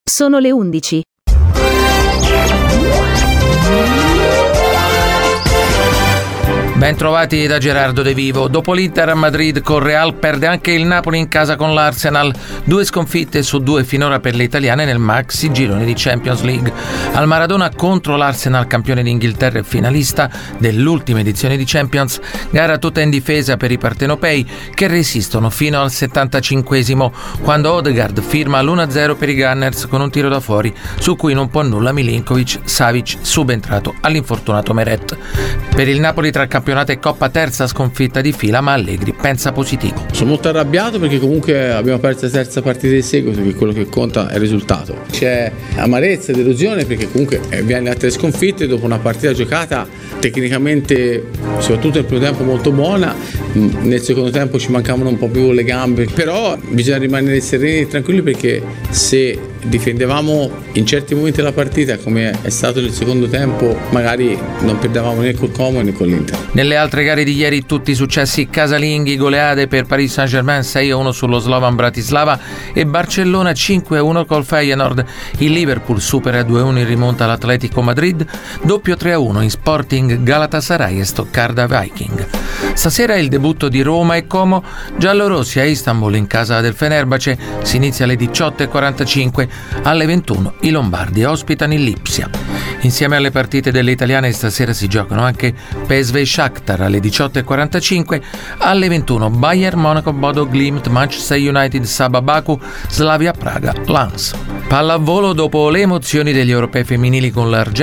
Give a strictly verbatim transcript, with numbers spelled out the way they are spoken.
Sono le undici. Ben trovati da Gerardo De Vivo. Dopo l'Inter a Madrid con Real perde anche il Napoli in casa con l'Arsenal. Due sconfitte su due finora per le italiane nel maxi girone di Champions League. Al Maradona contro l'Arsenal, campione d'Inghilterra e finalista dell'ultima edizione di Champions. Gara tutta in difesa per i partenopei che resistono fino al settantacinquesimo, quando Odegaard firma l'uno a zero per i Gunners con un tiro da fuori su cui non può nulla Milinkovic-Savic, subentrato all'infortunato Meret. Per il Napoli tra campionato e Coppa terza sconfitta di fila, ma Allegri pensa positivo. Sono molto arrabbiato perché comunque abbiamo perso la terza partita di seguito, perché quello che conta è il risultato. C'è amarezza e delusione perché comunque viene a tre sconfitte dopo una partita giocata tecnicamente, soprattutto nel primo tempo, molto buona. Nel secondo tempo ci mancavano un po' più le gambe, però bisogna rimanere sereni e tranquilli perché se difendevamo in certi momenti della partita come è stato nel secondo tempo, magari non perdevamo né col Como né con l'Inter. Nelle altre gare di ieri tutti i successi casalinghi: goleade per Paris Saint-Germain sei a uno sullo Slovan Bratislava e Barcellona cinque a uno col Feyenoord. Il Liverpool supera due a uno in rimonta all'Atletico Madrid, doppio tre a uno in Sporting Galatasaray e Stoccarda Viking. Stasera il debutto di Roma e Como, giallorossi a Istanbul in casa del Fenerbahce. Si inizia alle diciotto e quarantacinque. Alle ventuno i lombardi ospitano il Lipsia. Insieme alle partite delle italiane stasera si giocano anche P S V Shakhtar alle diciotto e quarantacinque, alle ventuno Bayern Monaco Bodo Glimt, Manchester United Sabah Baku, Slavia Praga Lens. Pallavolo, dopo le emozioni degli europei femminili con l'Argentina